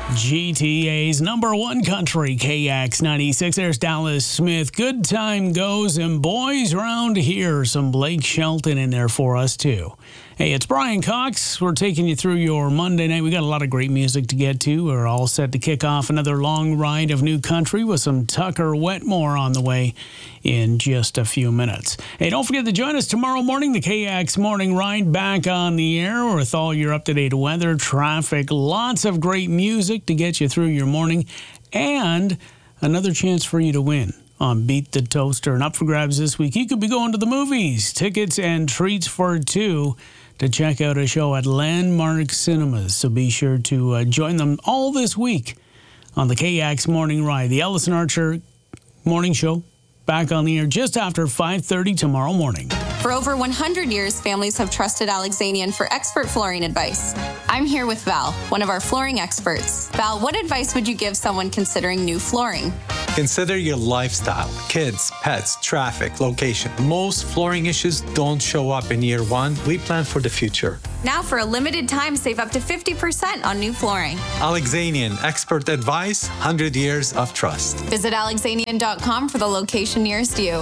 GTA's number one country, KX96. There's Dallas Smith. Good time goes, and boys around here, some Blake Shelton in there for us, too. Hey, it's Brian Cox. We're taking you through your Monday night. We got a lot of great music to get to. We're all set to kick off another long ride of new country with some Tucker Wetmore on the way in just a few minutes. Hey, don't forget to join us tomorrow morning, the KX Morning Ride back on the air with all your up-to-date weather, traffic, lots of great music to get you through your morning, and another chance for you to win on Beat the Toaster. And up for grabs this week, you could be going to the movies. Tickets and treats for two to check out a show at Landmark Cinemas. So be sure to join them all this week on the KX Morning Ride. The Ellison Archer Morning Show back on the air just after 5:30 tomorrow morning. For over 100 years, families have trusted Alexanian for expert flooring advice. I'm here with Val, one of our flooring experts. Val, what advice would you give someone considering new flooring? Consider your lifestyle, kids, pets, traffic, location. Most flooring issues don't show up in year one. We plan for the future. Now for a limited time, save up to 50% on new flooring. Alexanian, expert advice, 100 years of trust. Visit alexanian.com for the location nearest you.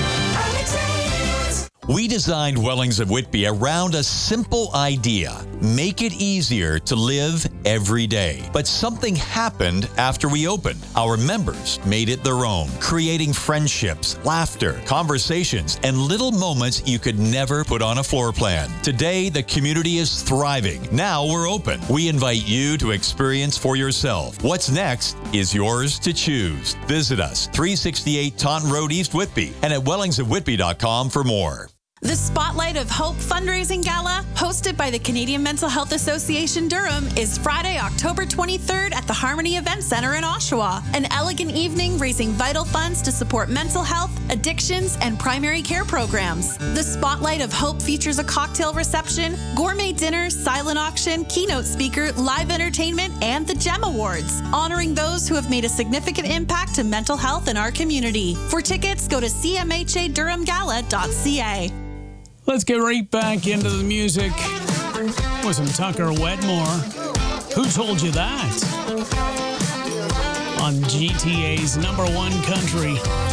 We designed Wellings of Whitby around a simple idea: make it easier to live every day. But something happened after we opened. Our members made it their own, creating friendships, laughter, conversations, and little moments you could never put on a floor plan. Today, the community is thriving. Now we're open. We invite you to experience for yourself. What's next is yours to choose. Visit us, 368 Taunton Road, East Whitby, and at wellingsofwhitby.com for more. The Spotlight of Hope Fundraising Gala, hosted by the Canadian Mental Health Association Durham, is Friday, October 23rd at the Harmony Event Center in Oshawa. An elegant evening raising vital funds to support mental health, addictions, and primary care programs. The Spotlight of Hope features a cocktail reception, gourmet dinner, silent auction, keynote speaker, live entertainment, and the GEM Awards, honoring those who have made a significant impact to mental health in our community. For tickets, go to cmhadurhamgala.ca. Let's get right back into the music with some Tucker Wetmore. Who told you that? On GTA's number one country.